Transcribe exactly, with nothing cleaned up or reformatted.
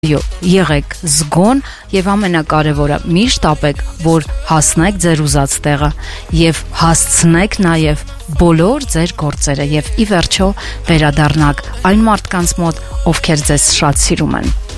Եղեք զգոն եւ ամենակարևորը միշտ ապեք, որ հասնեք ձեր ուզած տեղը եւ հասցնեք նաեւ բոլոր ձեր գործերը եւ ի վերջո վերադառնաք այն մարդկանց մոտ, ովքեր ձեզ շատ սիրում են։